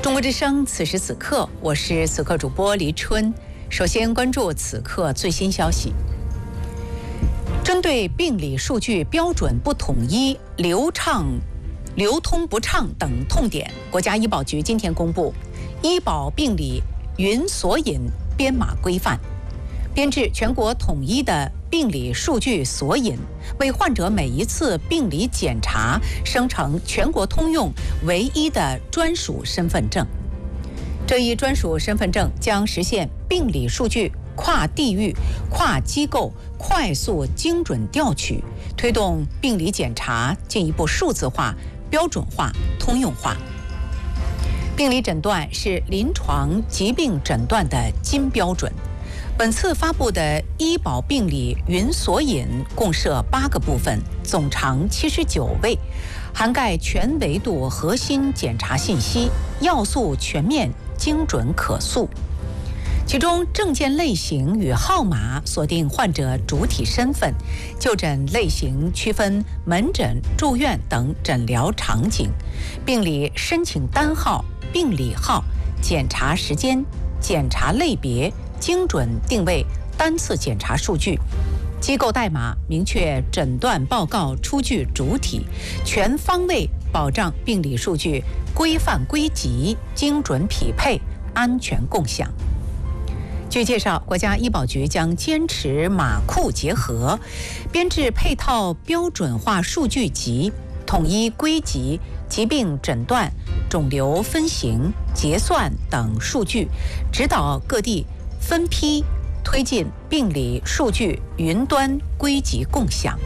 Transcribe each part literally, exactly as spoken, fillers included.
中国之声，此时此刻，我是此刻主播黎春。首先关注此刻最新消息。针对病理数据标准不统一、流畅、流通不畅等痛点，国家医保局今天公布《医保病理云索引编码规范》，编制全国统一的病理数据索引，为患者每一次病理检查生成全国通用唯一的专属身份证。这一专属身份证将实现病理数据跨地域、跨机构快速精准调取，推动病理检查进一步数字化、标准化、通用化。病理诊断是临床疾病诊断的金标准。本次发布的医保病理云索引共设八个部分，总长七十九位，涵盖全维度核心检查信息，要素全面、精准可溯。其中证件类型与号码锁定患者主体身份，就诊类型区分门诊、住院等诊疗场景，病理申请单号、病理号、检查时间、检查类别，精准定位单次检查数据，机构代码明确诊断报告出具主体，全方位保障病理数据规范归集、精准匹配、安全共享。据介绍，国家医保局将坚持码库结合，编制配套标准化数据集，统一归集疾病诊断、肿瘤分型、结算等数据，指导各地分批推进病理数据云端归集共享。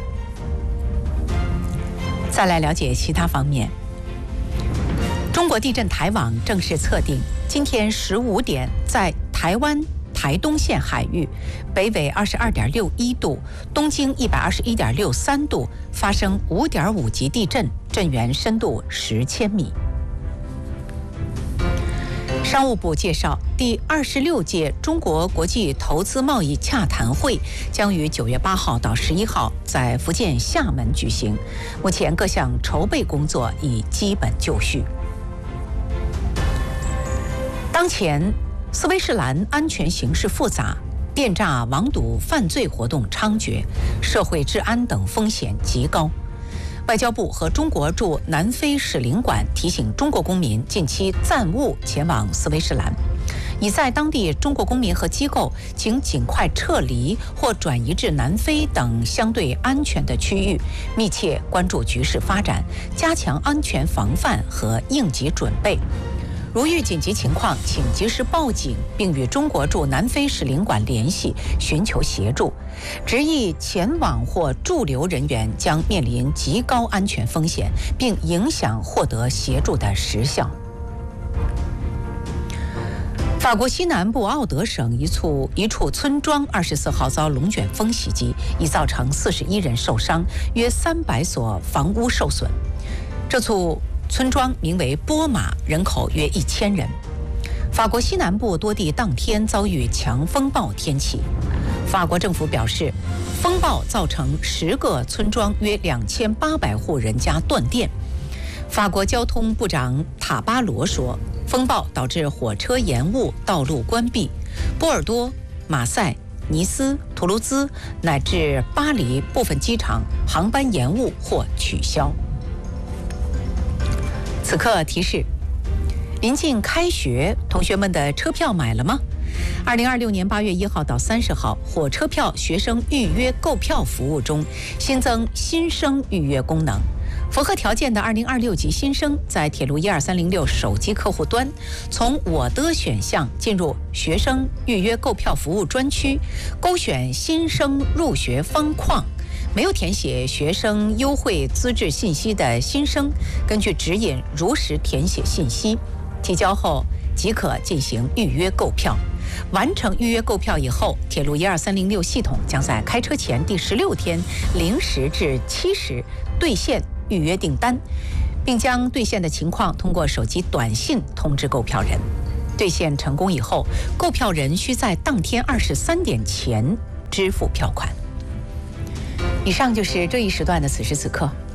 再来了解其他方面。中国地震台网正式测定，今天十五点在台湾台东县海域，北纬二十二点六一度，东经一百二十一点六三度，发生五点五级地震，震源深度十千米。商务部介绍，第二十六届中国国际投资贸易洽谈会将于九月八号到十一号在福建厦门举行，目前各项筹备工作已基本就绪。当前斯威士兰安全形势复杂，电诈、网赌犯罪活动猖獗，社会治安等风险极高。外交部和中国驻南非使领馆提醒中国公民近期暂勿前往斯威士兰，已在当地中国公民和机构请尽快撤离或转移至南非等相对安全的区域，密切关注局势发展，加强安全防范和应急准备。如遇紧急情况，请及时报警，并与中国驻南非使领馆联系，寻求协助。执意前往或驻留人员将面临极高安全风险，并影响获得协助的时效。法国西南部奥德省一处一处村庄二十四号遭龙卷风袭击，已造成四十一人受伤，约三百所房屋受损。这处村庄名为波马，人口约一千人。法国西南部多地当天遭遇强风暴天气。法国政府表示，风暴造成十个村庄约两千八百户人家断电。法国交通部长塔巴罗说，风暴导致火车延误、道路关闭，波尔多、马赛、尼斯、图卢兹乃至巴黎部分机场航班延误或取消。此刻提示：临近开学，同学们的车票买了吗？二零二六年八月一号到三十号，火车票学生预约购票服务中新增新生预约功能。符合条件的二零二六级新生，在铁路一二三零六手机客户端，从我的选项进入学生预约购票服务专区，勾选新生入学方框。没有填写学生优惠资质信息的新生，根据指引如实填写信息，提交后即可进行预约购票。完成预约购票以后，铁路一二三零六系统将在开车前第十六天零时至七时兑现预约订单，并将兑现的情况通过手机短信通知购票人。兑现成功以后，购票人需在当天二十三点前支付票款。以上就是这一时段的此时此刻。